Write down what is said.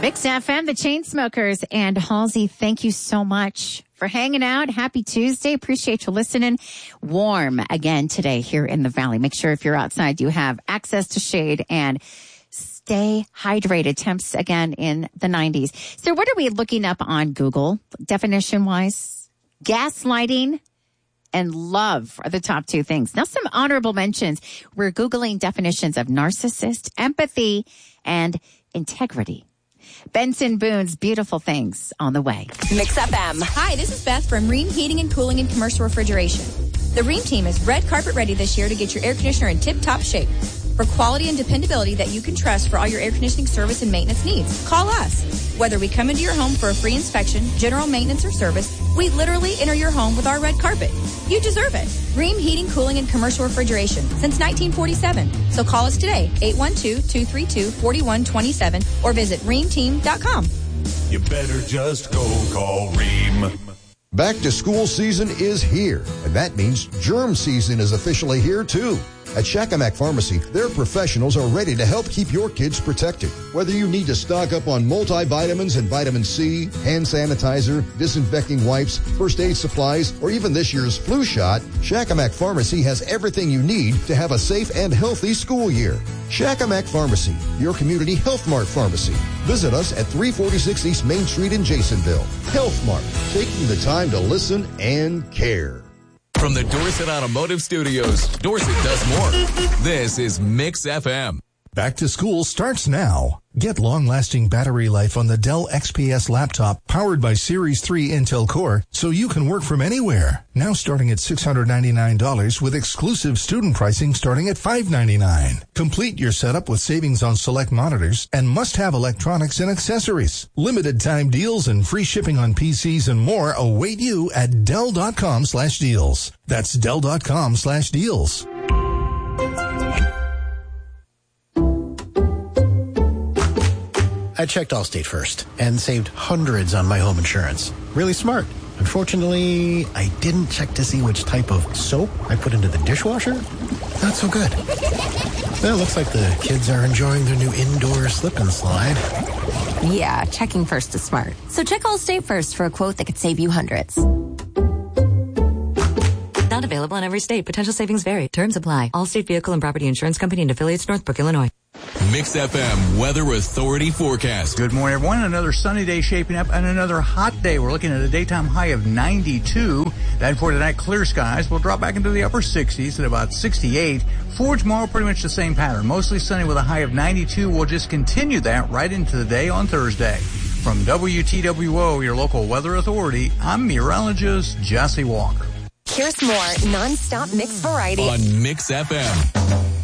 Mix FM, the Chainsmokers, and Halsey, thank you so much for hanging out. Happy Tuesday. Appreciate you listening. Warm again today here in the Valley. Make sure if you're outside, you have access to shade and stay hydrated. Temps again in the 90s. So what are we looking up on Google definition-wise? Gaslighting and love are the top two things. Now, some honorable mentions. We're Googling definitions of narcissist, empathy, and integrity. Benson Boone's Beautiful Things on the way. Mix FM. Hi, this is Beth from Ream Heating and Cooling and Commercial Refrigeration. The Ream team is red carpet ready this year to get your air conditioner in tip-top shape. For quality and dependability that you can trust for all your air conditioning service and maintenance needs, call us. Whether we come into your home for a free inspection, general maintenance, or service, we literally enter your home with our red carpet. You deserve it. Ream Heating, Cooling, and Commercial Refrigeration since 1947. So call us today, 812-232-4127, or visit reamteam.com. You better just go call Ream. Back to school season is here, and that means germ season is officially here too. At Shakamak Pharmacy, their professionals are ready to help keep your kids protected. Whether you need to stock up on multivitamins and vitamin C, hand sanitizer, disinfecting wipes, first aid supplies, or even this year's flu shot, Shakamak Pharmacy has everything you need to have a safe and healthy school year. Shakamak Pharmacy, your community Health Mart pharmacy. Visit us at 346 East Main Street in Jasonville. Health Mart, taking the time to listen and care. From the Dorset Automotive Studios, Dorset does more. This is Mix FM. Back to school starts now. Get long-lasting battery life on the Dell XPS laptop powered by Series 3 Intel Core so you can work from anywhere. Now starting at $699 with exclusive student pricing starting at $599. Complete your setup with savings on select monitors and must-have electronics and accessories. Limited time deals and free shipping on PCs and more await you at Dell.com/deals. That's Dell.com/deals. I checked Allstate first and saved hundreds on my home insurance. Really smart. Unfortunately, I didn't check to see which type of soap I put into the dishwasher. Not so good. Well, it looks like the kids are enjoying their new indoor slip and slide. Yeah, checking first is smart. So check Allstate first for a quote that could save you hundreds. Not available in every state. Potential savings vary. Terms apply. Allstate Vehicle and Property Insurance Company and affiliates, Northbrook, Illinois. Mix FM Weather Authority forecast. Good morning, everyone. Another sunny day shaping up and another hot day. We're looking at a daytime high of 92. Then for tonight, clear skies. We'll drop back into the upper 60s at about 68. For tomorrow, pretty much the same pattern. Mostly sunny with a high of 92. We'll just continue that right into the day on Thursday. From WTWO, your local weather authority, I'm meteorologist Jesse Walker. Here's more non-stop mix variety on Mix FM.